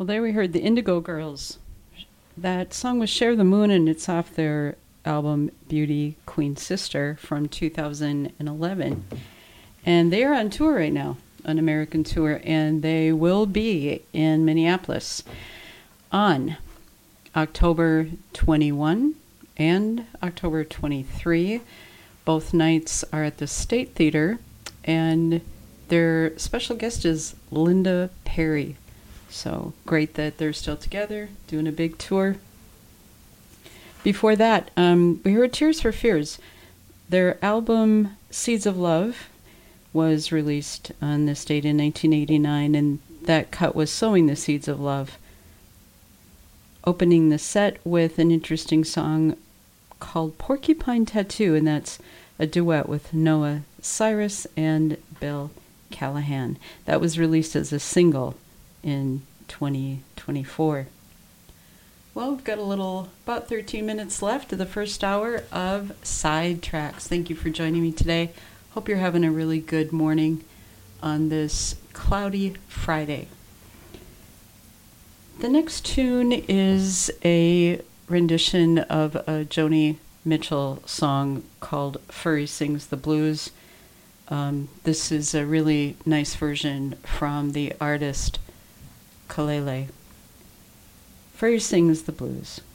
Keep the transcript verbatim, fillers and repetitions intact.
Well, there we heard the Indigo Girls. That song was Share the Moon, and it's off their album Beauty Queen Sister from two thousand eleven. And they are on tour right now, an American tour, and they will be in Minneapolis on October twenty-first and October twenty-third. Both nights are at the State Theater, and their special guest is Linda Perry. So great that they're still together, doing a big tour. Before that, um, we heard Tears for Fears. Their album Seeds of Love was released on this date in nineteen eighty-nine, and that cut was Sowing the Seeds of Love. Opening the set with an interesting song called Porcupine Tattoo, and that's a duet with Noah Cyrus and Bill Callahan. That was released as a single in twenty twenty-four. Well, we've got a little, about thirteen minutes left of the first hour of Sidetracks. Thank you for joining me today. Hope you're having a really good morning on this cloudy Friday. The next tune is a rendition of a Joni Mitchell song called Furry Sings the Blues. Um, this is a really nice version from the artist Kalele. Furry Sings the Blues.